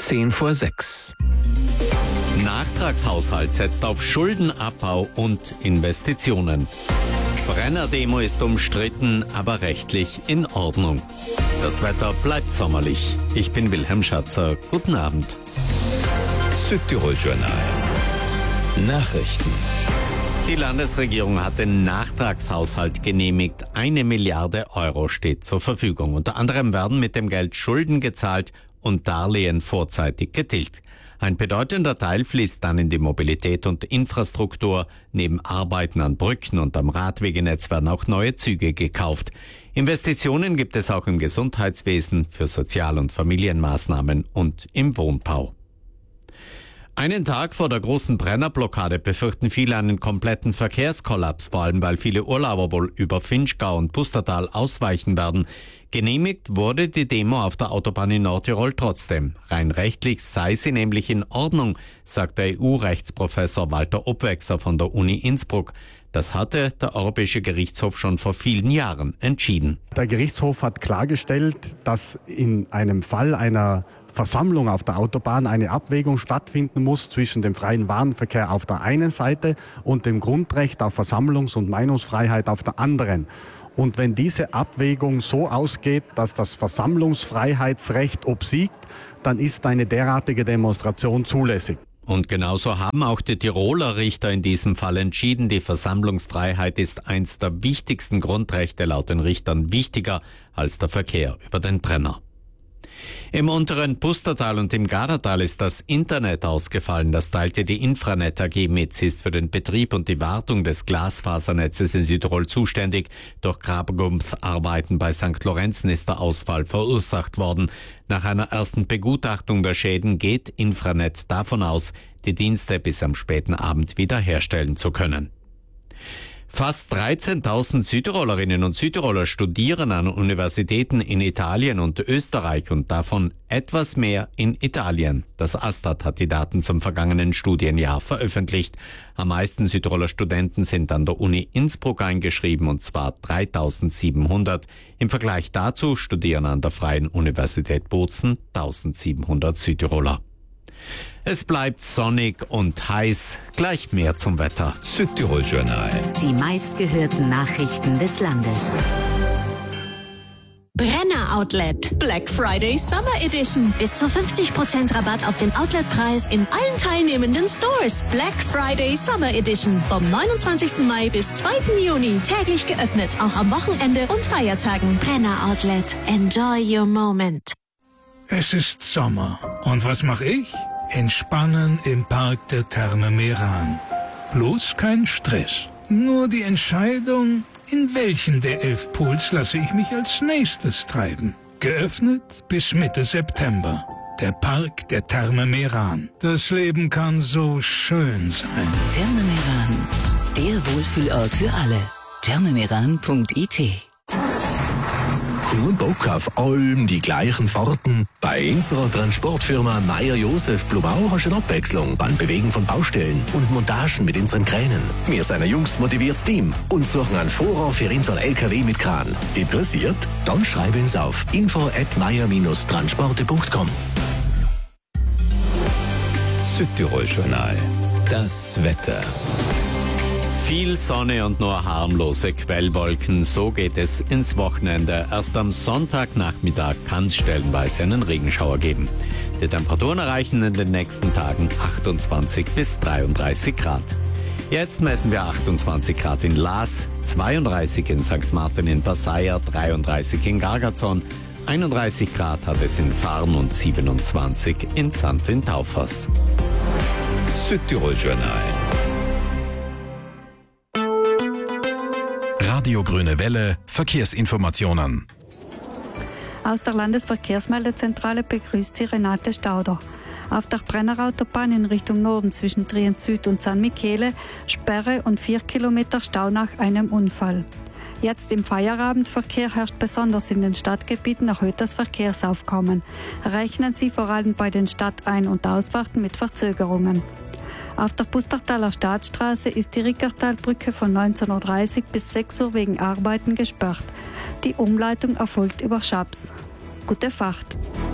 5:10. Nachtragshaushalt setzt auf Schuldenabbau und Investitionen. Brenner-Demo ist umstritten, aber rechtlich in Ordnung. Das Wetter bleibt sommerlich. Ich bin Wilhelm Schatzer. Guten Abend. Südtirol-Journal. Nachrichten. Die Landesregierung hat den Nachtragshaushalt genehmigt. 1 Milliarde Euro steht zur Verfügung. Unter anderem werden mit dem Geld Schulden gezahlt und Darlehen vorzeitig getilgt. Ein bedeutender Teil fließt dann in die Mobilität und Infrastruktur. Neben Arbeiten an Brücken und am Radwegenetz werden auch neue Züge gekauft. Investitionen gibt es auch im Gesundheitswesen, für Sozial- und Familienmaßnahmen und im Wohnbau. Einen Tag vor der großen Brennerblockade befürchten viele einen kompletten Verkehrskollaps, vor allem weil viele Urlauber wohl über Vinschgau und Pustertal ausweichen werden. Genehmigt wurde die Demo auf der Autobahn in Nordtirol trotzdem. Rein rechtlich sei sie nämlich in Ordnung, sagt der EU-Rechtsprofessor Walter Obwechser von der Uni Innsbruck. Das hatte der Europäische Gerichtshof schon vor vielen Jahren entschieden. Der Gerichtshof hat klargestellt, dass in einem Fall einer Versammlung auf der Autobahn eine Abwägung stattfinden muss zwischen dem freien Warenverkehr auf der einen Seite und dem Grundrecht auf Versammlungs- und Meinungsfreiheit auf der anderen. Und wenn diese Abwägung so ausgeht, dass das Versammlungsfreiheitsrecht obsiegt, dann ist eine derartige Demonstration zulässig. Und genauso haben auch die Tiroler Richter in diesem Fall entschieden, die Versammlungsfreiheit ist eins der wichtigsten Grundrechte, laut den Richtern wichtiger als der Verkehr über den Brenner. Im unteren Pustertal und im Gardatal ist das Internet ausgefallen. Das teilte die Infranet AG mit. Sie ist für den Betrieb und die Wartung des Glasfasernetzes in Südtirol zuständig. Durch Grabungsarbeiten bei St. Lorenzen ist der Ausfall verursacht worden. Nach einer ersten Begutachtung der Schäden geht Infranet davon aus, die Dienste bis am späten Abend wiederherstellen zu können. Fast 13.000 Südtirolerinnen und Südtiroler studieren an Universitäten in Italien und Österreich und davon etwas mehr in Italien. Das Astat hat die Daten zum vergangenen Studienjahr veröffentlicht. Am meisten Südtiroler Studenten sind an der Uni Innsbruck eingeschrieben, und zwar 3.700. Im Vergleich dazu studieren an der Freien Universität Bozen 1.700 Südtiroler. Es bleibt sonnig und heiß. Gleich mehr zum Wetter. Südtirol-Journal. Die meistgehörten Nachrichten des Landes. Brenner Outlet. Black Friday Summer Edition. Bis zu 50% Rabatt auf den Outletpreis in allen teilnehmenden Stores. Black Friday Summer Edition. Vom 29. Mai bis 2. Juni. Täglich geöffnet, auch am Wochenende und Feiertagen. Brenner Outlet. Enjoy your moment. Es ist Sommer. Und was mache ich? Entspannen im Park der Therme Meran. Bloß kein Stress. Nur die Entscheidung, in welchen der 11 Pools lasse ich mich als nächstes treiben. Geöffnet bis Mitte September. Der Park der Therme Meran. Das Leben kann so schön sein. Therme Meran. Der Wohlfühlort für alle. thermemeran.it. Kein Bock auf allem die gleichen Fahrten? Bei unserer Transportfirma Meyer-Josef Blumau hast du eine Abwechslung beim Bewegen von Baustellen und Montagen mit unseren Kränen. Wir sind ein jungs motiviertes Team und suchen einen Fahrer für unseren LKW mit Kran. Interessiert? Dann schreibe uns auf info@meyer-transporte.com. Südtirol-Journal. Das Wetter. Viel Sonne und nur harmlose Quellwolken, so geht es ins Wochenende. Erst am Sonntagnachmittag kann es stellenweise einen Regenschauer geben. Die Temperaturen erreichen in den nächsten Tagen 28 bis 33 Grad. Jetzt messen wir 28 Grad in Laas, 32 in St. Martin in Passaia, 33 in Gargazon, 31 Grad hat es in Farn und 27 in St. in Taufers. Südtirol-Journal. Radio Grüne Welle, Verkehrsinformationen. Aus der Landesverkehrsmeldezentrale begrüßt Sie Renate Stauder. Auf der Brennerautobahn in Richtung Norden zwischen Trient Süd und San Michele Sperre und 4 Kilometer Stau nach einem Unfall. Jetzt im Feierabendverkehr herrscht besonders in den Stadtgebieten erhöhtes Verkehrsaufkommen. Rechnen Sie vor allem bei den Stadtein- und Ausfahrten mit Verzögerungen. Auf der Pustertaler Staatsstraße ist die Rickertalbrücke von 19.30 Uhr bis 6 Uhr wegen Arbeiten gesperrt. Die Umleitung erfolgt über Schaps. Gute Fahrt!